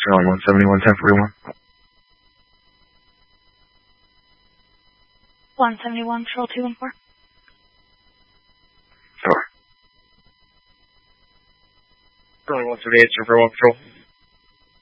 Sterling 171, 1041. 171, Patrol 214. Sure. Sterling 178, 1 Patrol.